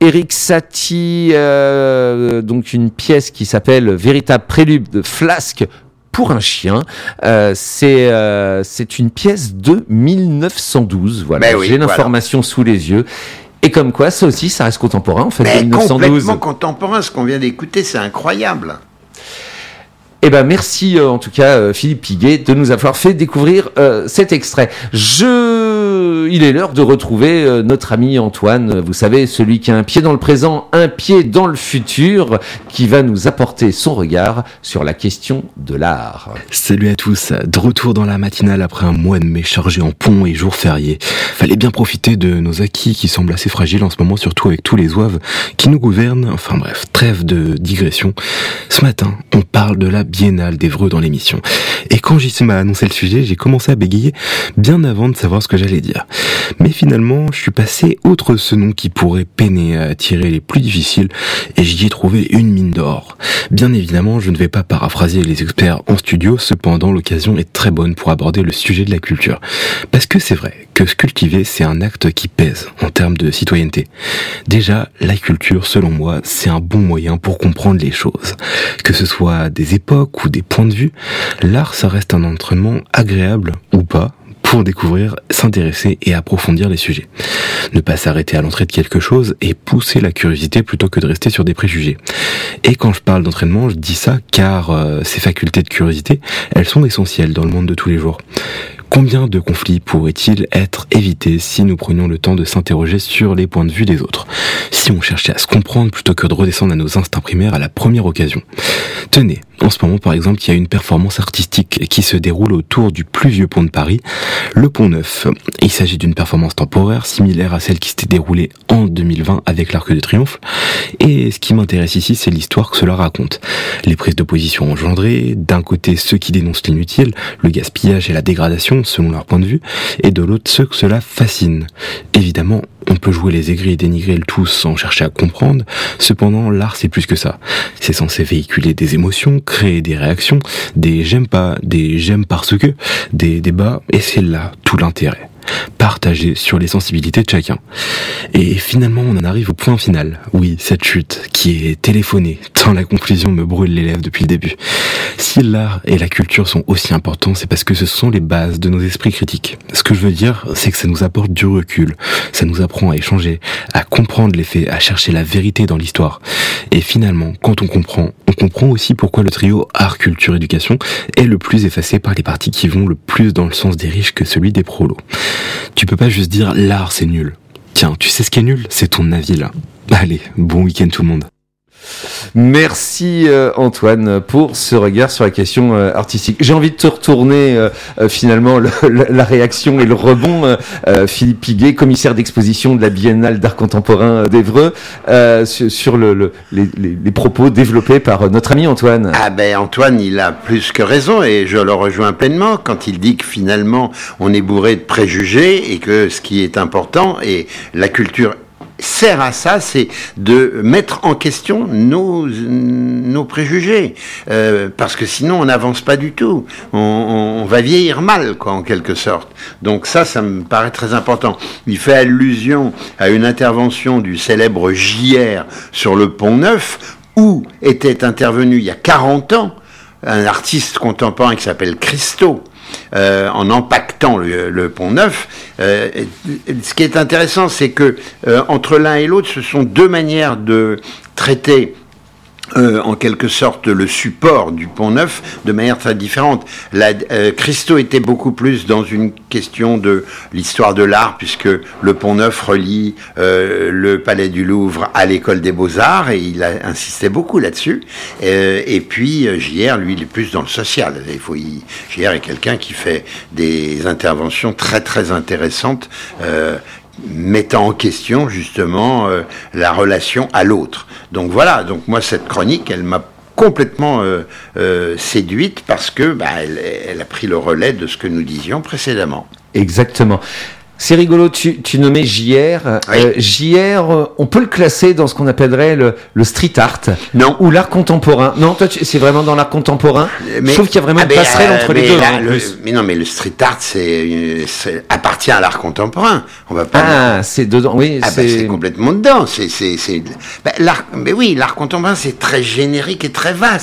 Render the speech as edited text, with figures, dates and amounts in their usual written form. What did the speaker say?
Éric Satie, donc une pièce qui s'appelle Véritable prélude de Flasque pour un chien. C'est une pièce de 1912. Voilà, j'ai l'information sous les yeux. Et comme quoi, ça aussi, ça reste contemporain, en fait, de 1912. Complètement contemporain, ce qu'on vient d'écouter, c'est incroyable. Eh ben merci en tout cas Philippe Piguet de nous avoir fait découvrir cet extrait. Il est l'heure de retrouver notre ami Antoine, vous savez, celui qui a un pied dans le présent, un pied dans le futur, qui va nous apporter son regard sur la question de l'art. Salut à tous, de retour dans la matinale après un mois de mai chargé en ponts et jours fériés. Fallait bien profiter de nos acquis qui semblent assez fragiles en ce moment, surtout avec tous les ouaves qui nous gouvernent. Enfin bref, trêve de digression. Ce matin, on parle de la Biennale d'Évreux dans l'émission. Et quand JC m'a annoncé le sujet, j'ai commencé à bégayer bien avant de savoir ce que j'allais dire. Mais finalement, je suis passé outre ce nom qui pourrait peiner à attirer les plus difficiles et j'y ai trouvé une mine d'or. Bien évidemment, je ne vais pas paraphraser les experts en studio, cependant l'occasion est très bonne pour aborder le sujet de la culture. Parce que c'est vrai que se cultiver, c'est un acte qui pèse en termes de citoyenneté. Déjà, la culture, selon moi, c'est un bon moyen pour comprendre les choses. Que ce soit des époques ou des points de vue, l'art, ça reste un entraînement agréable ou pas, pour découvrir, s'intéresser et approfondir les sujets. Ne pas s'arrêter à l'entrée de quelque chose et pousser la curiosité plutôt que de rester sur des préjugés. Et quand je parle d'entraînement, je dis ça car ces facultés de curiosité, elles sont essentielles dans le monde de tous les jours. Combien de conflits pourraient-ils être évités si nous prenions le temps de s'interroger sur les points de vue des autres? Si on cherchait à se comprendre plutôt que de redescendre à nos instincts primaires à la première occasion. Tenez, en ce moment par exemple, il y a une performance artistique qui se déroule autour du plus vieux pont de Paris, le Pont Neuf. Il s'agit d'une performance temporaire similaire à celle qui s'était déroulée en 2020 avec l'Arc de Triomphe. Et ce qui m'intéresse ici, c'est l'histoire que cela raconte. Les prises de position engendrées, d'un côté ceux qui dénoncent l'inutile, le gaspillage et la dégradation selon leur point de vue, et de l'autre ceux que cela fascine. Évidemment, on peut jouer les aigris et dénigrer le tout sans chercher à comprendre, cependant l'art c'est plus que ça. C'est censé véhiculer des émotions, créer des réactions, des j'aime pas, des j'aime parce que, des débats, et c'est là tout l'intérêt. Partager sur les sensibilités de chacun. Et finalement, on en arrive au point final. Oui, cette chute qui est téléphonée, tant la conclusion me brûle les lèvres depuis le début. Si l'art et la culture sont aussi importants, c'est parce que ce sont les bases de nos esprits critiques. Ce que je veux dire, c'est que ça nous apporte du recul, ça nous apprend à échanger, à comprendre les faits, à chercher la vérité dans l'histoire. Et finalement, quand on comprend aussi pourquoi le trio art, culture, éducation est le plus effacé par les partis qui vont le plus dans le sens des riches que celui des prolos. Tu peux pas juste dire l'art c'est nul. Tiens, tu sais ce qui est nul? C'est ton avis là. Allez, bon week-end tout le monde. Merci Antoine pour ce regard sur la question artistique. J'ai envie de te retourner finalement la réaction et le rebond. Philippe Piguet, commissaire d'exposition de la Biennale d'art contemporain d'Évreux, sur les propos développés par notre ami Antoine. Ah ben Antoine, il a plus que raison et je le rejoins pleinement quand il dit que finalement on est bourré de préjugés et que ce qui est important et la culture sert à ça, c'est de mettre en question nos préjugés, parce que sinon on n'avance pas du tout, on va vieillir mal, quoi, en quelque sorte. Donc ça me paraît très important. Il fait allusion à une intervention du célèbre JR sur le Pont Neuf, où était intervenu il y a 40 ans un artiste contemporain qui s'appelle Christo, en empaquetant le Pont Neuf. Ce qui est intéressant, c'est que entre l'un et l'autre, ce sont deux manières de traiter en quelque sorte le support du Pont Neuf de manière très différente. Christo était beaucoup plus dans une question de l'histoire de l'art, puisque le Pont Neuf relie le Palais du Louvre à l'École des Beaux-Arts, et il a insisté beaucoup là-dessus. Et puis JR, lui, il est plus dans le social. JR est quelqu'un qui fait des interventions très très intéressantes, mettant en question justement la relation à l'autre. Donc voilà, donc moi cette chronique, elle m'a complètement séduite parce que elle a pris le relais de ce que nous disions précédemment. Exactement. C'est rigolo, tu nommais JR. Oui. JR, on peut le classer dans ce qu'on appellerait le street art. Non. Ou l'art contemporain. Non, toi, c'est vraiment dans l'art contemporain. Je trouve qu'il y a vraiment une passerelle entre les deux. Là, mais non, mais le street art, c'est appartient à l'art contemporain. On va pas. Ah, c'est dedans. Oui, c'est complètement dedans. L'art, mais oui, l'art contemporain, c'est très générique et très vaste.